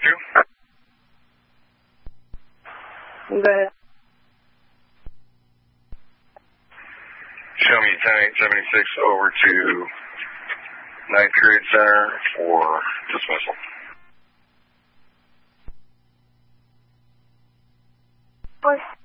Good. Show me 10876 over to 9th Period Center for dismissal. Push.